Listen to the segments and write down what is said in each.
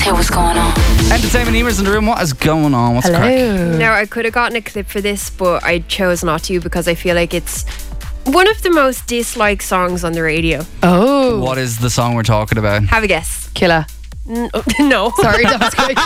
Show, what's going on? Entertainment Emer's in the room. What is going on? What's crack? Now, I could have gotten a clip for this, but I chose not to because I feel like it's one of the most disliked songs on the radio. Oh. What is the song we're talking about? Have a guess. Killer. No. Sorry, that was great.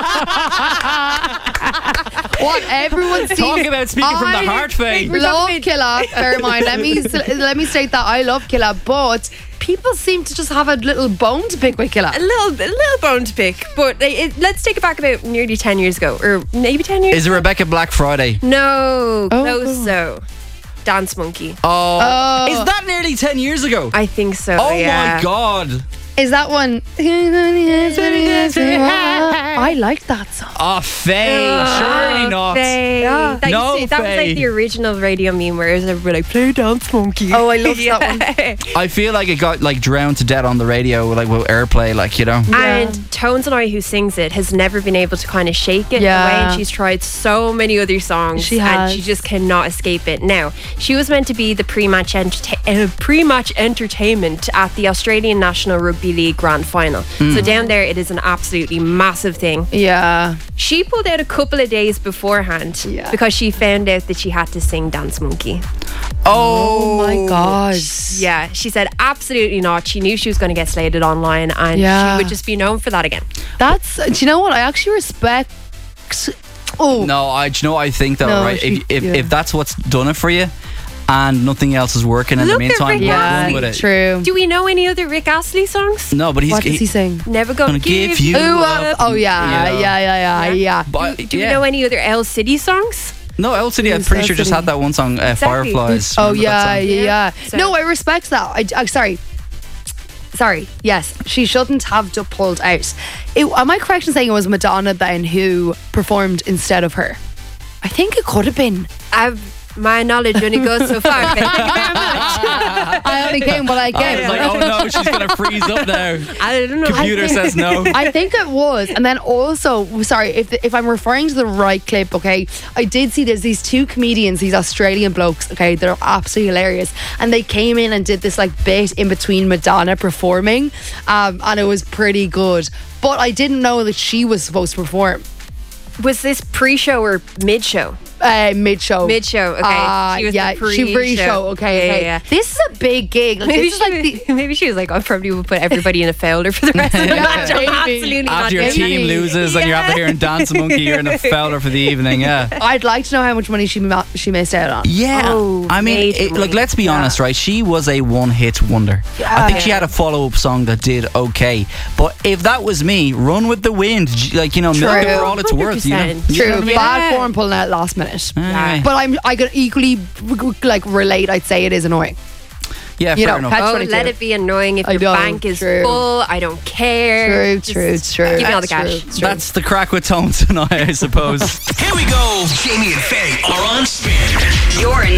What everyone sees. Talk about speaking from the heart, Faye. Love Killer. Bear in mind, let me state that I love Killer, but people seem to just have a little bone to pick with Killer. A little bone to pick, but let's take it back about nearly 10 years ago, or maybe 10 years. Is it Rebecca Black Friday? No, close though. Dance Monkey. Oh. Is that nearly 10 years ago? I think so. Oh yeah. my God. Is that one? I like that song. Oh, Faye. Surely not. Faye. Yeah. That No, was Faye. like the original radio meme where everybody like, play Dance Monkey. Oh, I love that one. I feel like it got like drowned to death on the radio, like with airplay, like, you know. And Tones and I, who sings it, has never been able to kind of shake it Yeah. away. And she's tried so many other songs, She and has. she just cannot escape it. Now, she was meant to be the pre-match entertainment at the Australian National Rugby League Grand Final. So down there, it is an absolutely massive thing. Yeah. She pulled out a couple of days beforehand Yeah. because she found out that she had to sing Dance Monkey. Oh my God. Yeah, she said absolutely not. She knew she was going to get slated online, and Yeah. she would just be known for that again. That's. Do you know what? I actually respect. Oh. No, I think though, No, right? she- If that's what's done it for you, and nothing else is working in Look the at meantime, Rick we're Yeah, going with it. true. Do we know any other Rick Astley songs? No, but What does he sing? Never gonna give you Ooh, up. oh yeah, You know. yeah. But, Do we know any other El City songs? No, El City, I'm Who's pretty El sure just City? had that one song, Exactly. Fireflies. Oh Remember that yeah. song? So- No, I respect that. I sorry. Yes, she shouldn't have pulled out. Am I correct in saying it was Madonna then who performed instead of her? I think it could have been. My knowledge only goes so far. Thank you very much. I only came what I I gave. was like, oh no, she's going to freeze up now. I don't know. Computer says no. I think it was. And then also, sorry, if I'm referring to the right clip, okay, I did see there's these two comedians, these Australian blokes, okay, they're absolutely hilarious. And they came in and did this like bit in between Madonna performing, and it was pretty good. But I didn't know that she was supposed to perform. Was this pre-show or mid-show? Mid-show. Mid-show, okay. She was yeah, the pre-show. she pre-show, okay. Yeah. This is a big gig. Like, Maybe this is like the... maybe she was like, I probably would put everybody in a folder for the rest of the match. I'm maybe. absolutely not After your doing team that. loses and you're out there hearing Dance Monkey, you're in a felder for the evening, yeah. I'd like to know how much money she missed out on. Yeah, Oh, I mean, major look, money. let's be honest, right? She was a one-hit wonder. I think she had a follow-up song that did okay. But if that was me, Run with the Wind, like, you know, milk it for all it's worth. You know? 100%. You know True, what I mean? bad form pulling out last minute. Aye. But I could equally like relate. I'd say it is annoying. Yeah, You fair know, enough. catch- Oh, 22. let it be annoying if I your know, bank is true. full. I don't care. True. Just Give me all the cash. That's the crack with Tone tonight, I suppose. Here we go. Jamie and Faye are on spin. You're in